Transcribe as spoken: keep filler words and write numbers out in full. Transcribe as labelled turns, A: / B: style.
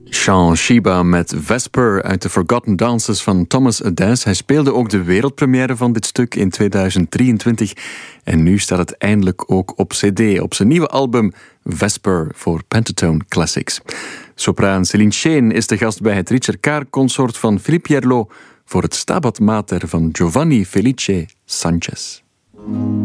A: Sean Sheba met Vesper uit de Forgotten Dances van Thomas Adès. Hij speelde ook de wereldpremière van dit stuk in tweeduizend drieëntwintig. En nu staat het eindelijk ook op cd, op zijn nieuwe album Vesper voor Pentatone Classics. Sopraan Céline Scheen is de gast bij het Richard Kaar consort van Philippe Pierlot voor het Stabat Mater van Giovanni Felice Sanchez.